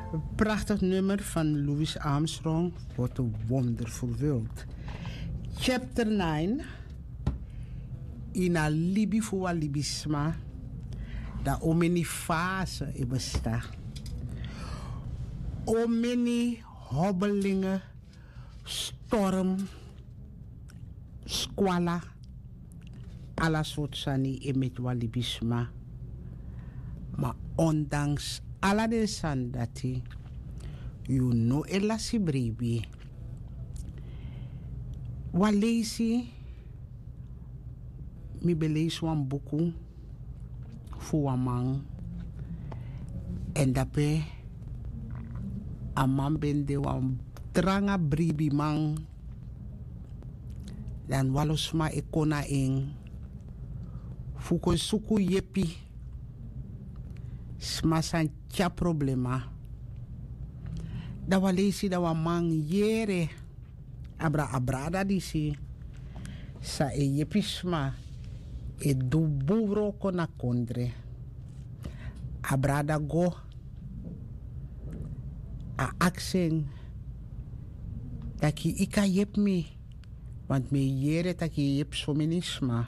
Prachtig nummer van Louis Armstrong, What a Wonderful World. Chapter 9. In a libi voor libisma. Da omeni fase e besta. Omeni hobbelingen, storm, squala. Alla soort sani e met walibisma. Maar ondanks alla de sandati, you know ela si bribi. Walesi, mi belees wan buku fu wamang. En dape, amam bende wan tranga bribi mang. Dan walosma ekona ing. Fuko suku yepi. Smasan tja problema. Da walesi da wamang yere. Abra disi. Sa e yepi sma. E du buro kona kondre. Abrada go. A aksen. Taki ika yep mi. Want me yere taki yep somenisma.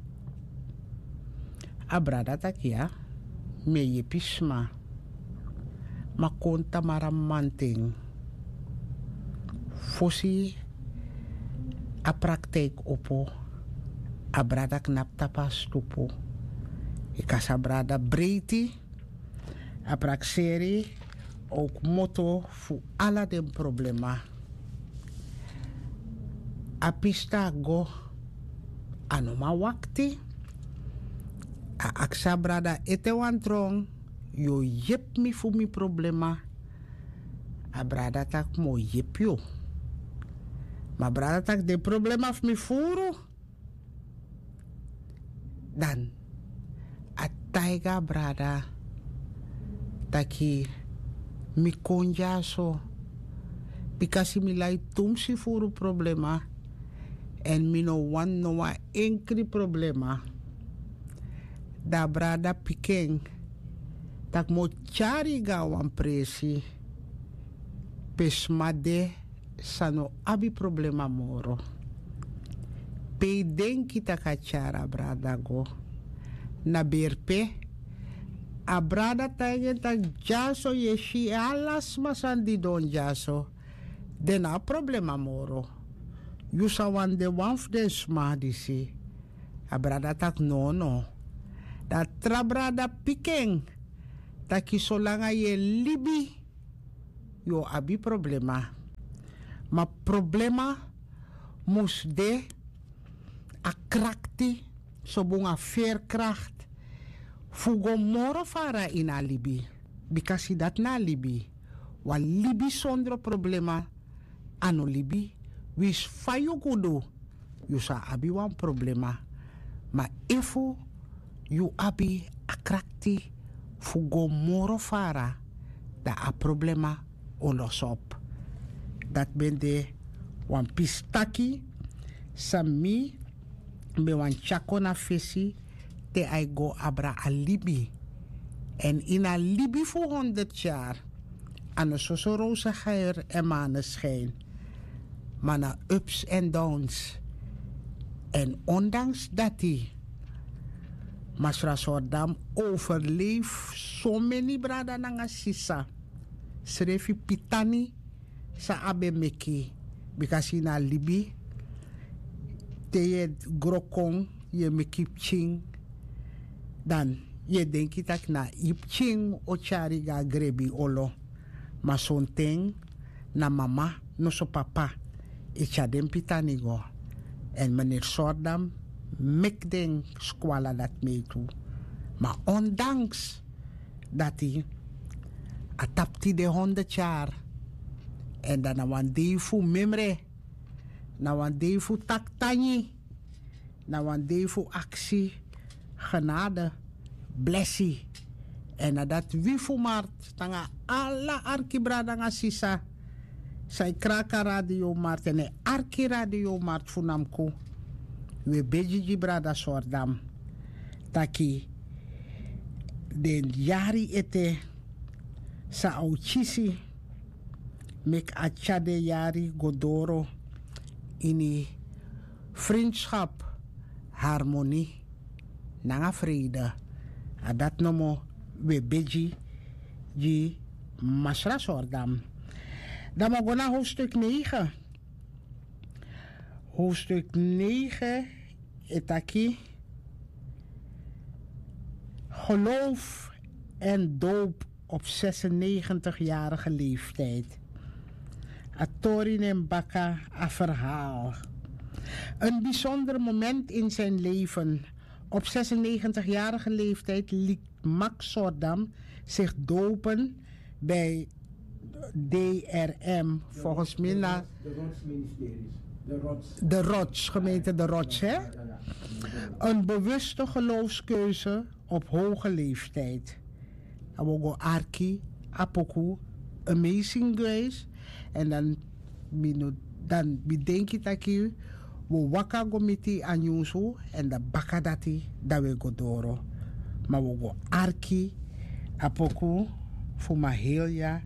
Abrada taki ya. Me yepisma. Ma konta maramanting. Fosi a praktijk opo. Abrada knap tapas tupo. Ikas abrada breiti. A prakseri. Ook motto fu alla den problema. A pista go. Anoma wakti. A aksa brada ete wan trong. Yo yep mi fu mi problema. A brada tak mo yep yo. Ma brada tak de problema fu mi furu. Dan. A taiga brada. Taki. Mi konja so. Pikasi mi lai tumsi furu problema. En mi no wan no wa enkri problema. Da brada pikeng. Tak mo chari gawan presi. Pesmade sano abi problema moro. Pe denki takachara brada go. Na berpe. A brada tegen tak jaso yeshi alas masandi don jaso. Dena problema moro. Yusa wan de wanf de smadisi. A brada tak no. Da trabrada pikeng. Taki solanga ye libi. Yo abi problema. Ma problema mus de a krakti. Sobunga veerkracht. Fugo moro fara in a libi. Bikasi dat na libi. Wa libi sondro problema. Ano libi. Wis fayu kudu. Yusa abi wan problema. Ma ifu. You abi akrakti fugo moro fara da a problema olosop. Dat ben de wan pistaki sami be wan chakona fesi te ai go abra alibi. En in a libi voor 100 jaar aan de soso roze geur en maneschijn. Maar na ups en downs. En ondanks dat die Masra Sordam overleef so many brada nanga sisa. Srefi pitani sa abe meki. Because in a libi. Te je grokong je meki ching. Dan je denki tak na ip ching o chari ga grebi olo. Ma son ting na mama no so papa. Echa den pitani go. En meneer Sordam mek den squala dat mee toe. Maar ondanks dat hij atapti de 100 jaar. En dan na wan defu memre. Na wan defu taktani. Na wan defu actie. Genade. Blessie. En nadat wifu mart. Tanga alla arkibrada nga sisa. Sai kraka radio mart. En arki radio mart funamko. We beji brada Sordam. Taki den jari ete Sa auchisi. Mek achade yari godoro. Ini vriendschap, harmonie, nanga vrede. Dat nomo we beji die masra sordam. Dan mogen we naar hoofdstuk 9. Hoofdstuk 9, etaki. Geloof en doop op 96-jarige leeftijd. Atorin en Baka, een verhaal. Een bijzonder moment in zijn leven. Op 96-jarige leeftijd liet Max Sordam zich dopen bij DRM, volgens mij naar de Rots, gemeente de Rots, hè? Een bewuste geloofskeuze op hoge leeftijd. Awogo Arki, Apoku, Amazing Grace. En dan bedenk je dat je we waka gomiti anyusu en de bakadati dat we go doro. Maar we go Arki, Apoku, voor Mahalia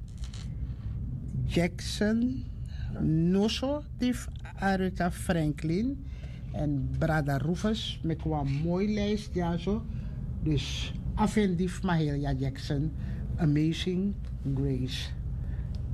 Jackson, Noso, Tif Aretha Franklin en Brada Rufus met een mooi lijst, ja zo. Dus Afendif Mahalia Jackson, Amazing Grace.